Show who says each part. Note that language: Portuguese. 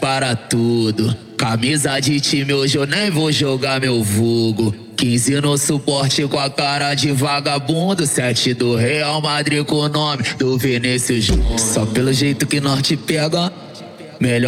Speaker 1: cara tudo. Camisa de time hoje eu nem vou jogar meu vulgo. 15 no suporte com a cara de vagabundo. 7 do Real Madrid com o nome do Vinícius. Só pelo jeito que nós te pega, melhor